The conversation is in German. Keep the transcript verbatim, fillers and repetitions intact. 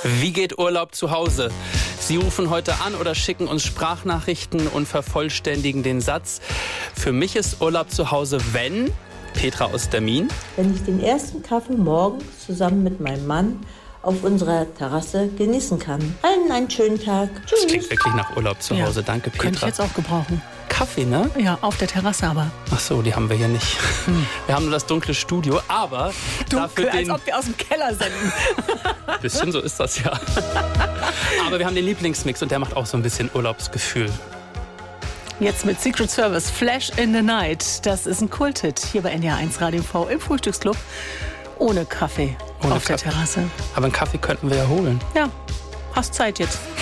Wie geht Urlaub zu Hause? Sie rufen heute an oder schicken uns Sprachnachrichten und vervollständigen den Satz: Für mich ist Urlaub zu Hause, wenn... Petra aus Dermin. Wenn ich den ersten Kaffee morgens zusammen mit meinem Mann auf unserer Terrasse genießen kann. Allen einen schönen Tag. Tschüss. Das klingt wirklich nach Urlaub zu Hause. Ja, danke, Petra. Könnte ich jetzt auch gebrauchen. Kaffee, ne? Ja, auf der Terrasse aber. Ach so, die haben wir hier nicht. Hm. Wir haben nur das dunkle Studio, aber Dunkel, dafür den... als ob wir aus dem Keller senden. Ein bisschen so ist das ja. Aber wir haben den Lieblingsmix und der macht auch so ein bisschen Urlaubsgefühl. Jetzt mit Secret Service, Flash in the Night. Das ist ein Kulthit hier bei N D R eins Radio V im Frühstücksclub. Ohne Kaffee Ohne auf Kaffee. der Terrasse. Aber einen Kaffee könnten wir ja holen. Ja, hast Zeit jetzt.